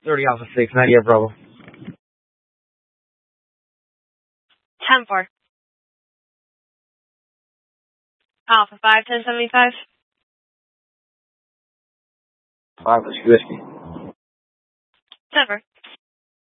30 Alpha 6, 98 Bravo. 10-4. Alpha 5, 1075. 5 Whiskey Whiskey. Denver.